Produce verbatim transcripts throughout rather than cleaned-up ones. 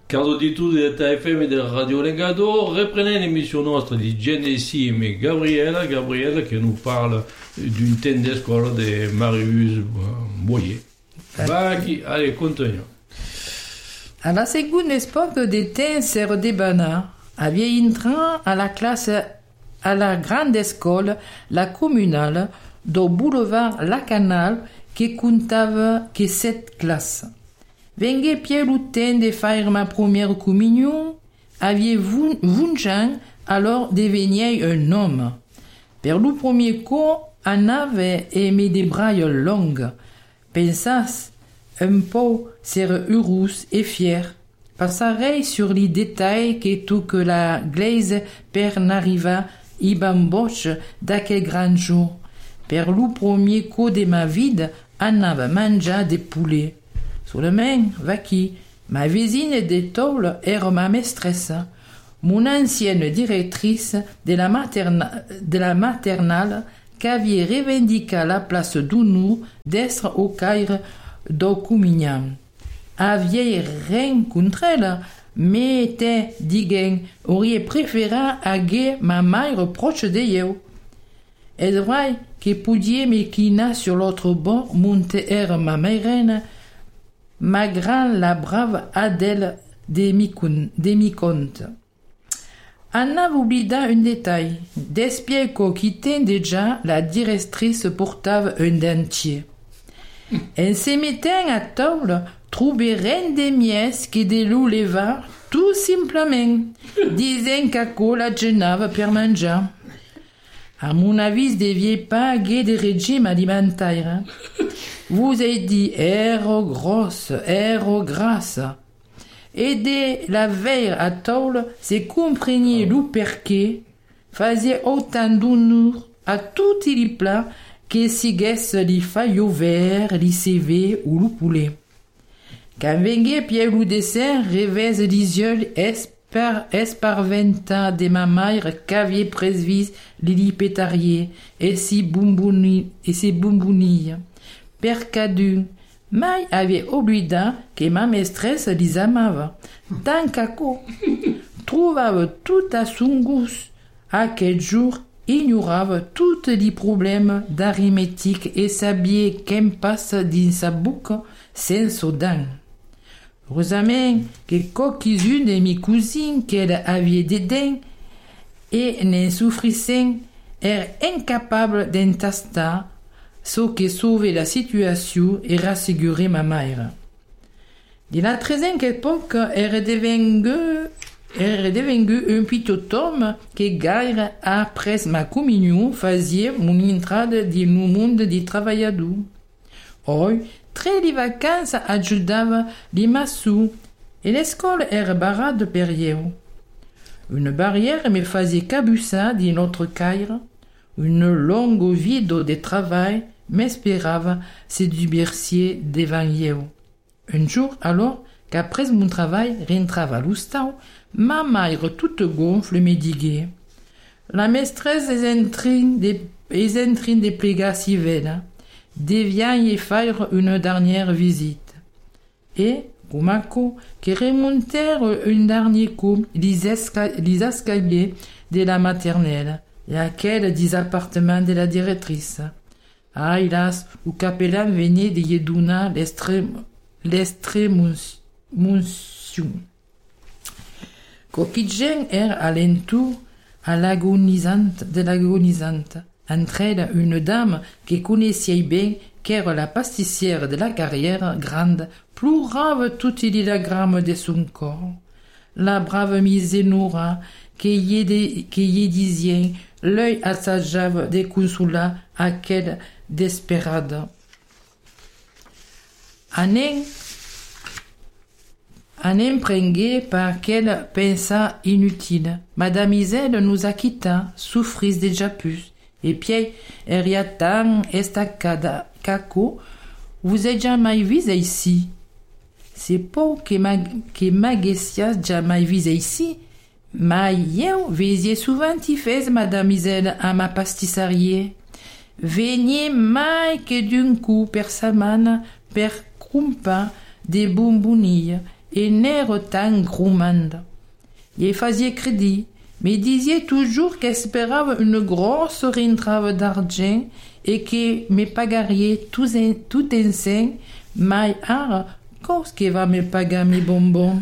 Caro auditore della F M della Radio Legado, reprenez l'émission nostra di Genesi e Gabriella, Gabriella che nous parle d'une thème d'école de Marius Boyer. Va qui, allez, continuons. À la seconde époque des temps de Bana, avait entrant à la classe à la grande école, la communale, do boulevard La Canal, qui comptava que sept classes. Vengue Pierre le temps de faire ma première communion, avait Vunjan alors devenu un homme. Per le premier coup, on avait aimé des brailles longues. Pensas un peu ser heureux et fier. Passerai sur les détails que tout que la glaise per n'arriva i bamboche d'aquel grand jour. Per le premier coup de ma vie, on avait mangé des poulets. Seulement, Vaki, ma voisine de tôle era ma maîtresse, mon ancienne directrice de la, materna, de la maternelle qui avait revendiqué la place d'Ounou d'être au Caire d'Ocumignan. Avait rien contre elle, mais était, diguen, aurait préféré aguer ma mère proche de eu. Et vrai que pouvait m'équina sur l'autre bord monter er ma mère, ma grand la brave Adèle demi-conte. Anna oublié un détail. Despier qu'au quittait déjà, la directrice portava un dentier. En se mettant à table, trouvait rien de mies que de l'eau leva, tout simplement, disant qu'à la genave per manger. À mon avis, deviez pas guer de régime alimentaire. Vous avez dit, ero grosse, ero grasse. Et dès la veille à tôle, c'est compreniez le perquet, faisait autant d'honneur à tous les plats que si guesse les faillots verts, les C V ou le poulet. Quand venait Pierre le dessert, revêt les yeux espar, esparventa de ma mère qu'avait presvis les pétariers et si boumbouni, et ses boumbounilles. Percadu, mai avait oublié que ma maîtresse les amava. Tant qu'à quoi, trouvava tout à son goût. À quel jour, ignorava tous les problèmes d'arithmétique et sabiait qu'un passe dans sa bouche sans sodan. Heureusement que quelques-unes de mes cousines qu'elle avait dédain et n'en souffrissant étaient incapables d'entaster ce qui sauvait la situation et rassurait ma mère. De la treizième époque, elle est devenue, elle est devenue un petit homme qui, guère après ma communion, faisait mon entrée dans le monde des travailleurs. Or, très les vacances ajudaient les massous et l'école era barrade per eu. Une barrière me faisait cabusser dans notre caire. Une longue vie de travail m'espérava se dubercier devant eu. Un jour, alors, qu'après mon travail rentrava l'ustau, ma mère toute gonfle me diguait. La maîtresse est en train de, est en train de plégar si velle. Devient y faire une dernière visite. Et, Kumako, qui remontèrent un dernier coup les, esca- les escaliers de la maternelle, laquelle des appartements de la directrice. Ah, hélas, le capellan venait de y donner l'extrémotion. Coquidjen er alentour à l'agonisante de l'agonisante. Entre elles, une dame qui connaissait bien qu'era la pastissière de la carrière grande, pleurava tout les diagrammes de son corps. La brave Misénora, qui y disait, l'œil assageave des consola à quelle désespérade. Anen, Anen prengué par quelle pensa inutile. Madame Iselle nous a quittés, souffrise déjà plus. Et puis, eria tan estacada caco, vous êtes jamais visé ici. C'est pas que ma, que Magessias jamais visé ici, mais eu visiez souvent tifez, Madame Iselle, à ma pastisserie. Veniez mai que d'un coup per samana, per crumpa des bonbonilles, et n'ère tant gourmande. Il faisait crédit, mais disait toujours qu'espérava une grosse rentrave d'argent et que me pagarait tout, en, tout ensemble, mais ara, qu'est-ce que va me pagar mes bonbons?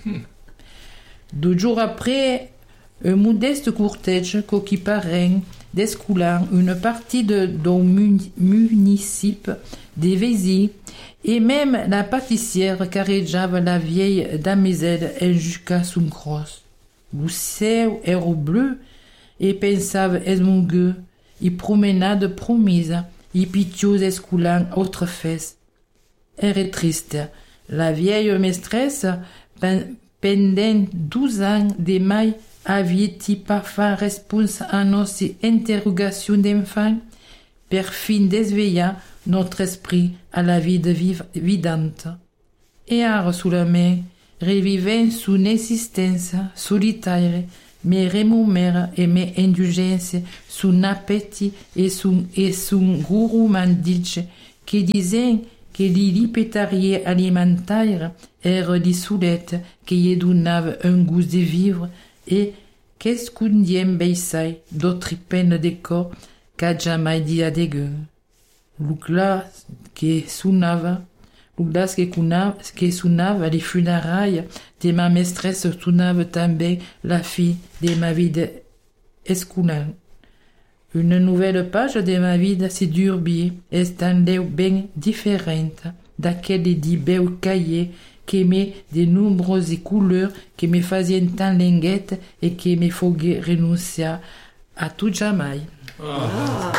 Deux jours après, un modeste cortège qui paraît d'escoulant une partie de, de municipes des Vésies et même la pâtissière carrégeava la vieille daméselle jusqu'à son crosse. Le ciel era bleu et pensava esmongueux, et promenade promise, et pitiose escoulant autre fesse. Era triste. La vieille maîtresse, pendant douze ans de mai, avait-il pas fait réponse à nos interrogations d'enfants, per fin desveillant notre esprit à la vie de vidante. Et ara sous la main, revivant son existence solitaire, mes remords et mes indulgences, son appétit et son, et son gourmandise, qui disaient que l'ilipétarier alimentaire era des soulettes qui y donnaient un goût de vivre et qu'est-ce qu'on diem beisai d'autres peines de corps qu'a jamais dit à des gueux. Le glace qui sonnava, le glace qui cunava, qui sonnava les funérailles de ma maîtresse sonnava também la fille de ma vie d'escoulant. Une nouvelle page de ma vie se durbie, estendeu bien différente d'aquelle dit beau cahier qui met de nombreuses couleurs qui me faisaient tant linguette et qui me faisaient renoncer à tout jamais. Ah.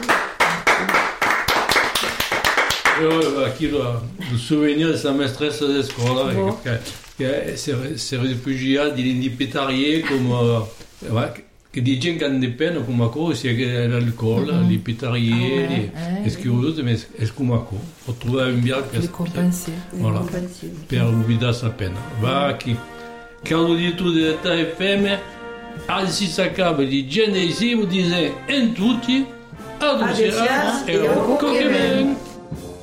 Qui le souvenir de sa maîtresse d'école bon. Qui s'est réfugiée de l'indipétarié comme euh, ouais, che di gente che hanno pena come cose che l'alcol, mm-hmm. les pétariers, ah ouais, les eh, escureuses, mais est-ce que ma co, faut trouver un bien que compenser, voilà, per oublier sa pena. Va chi quando di tu di età e femme, anzi s'accaba di gente ici, vous disait en tutti, ad un e un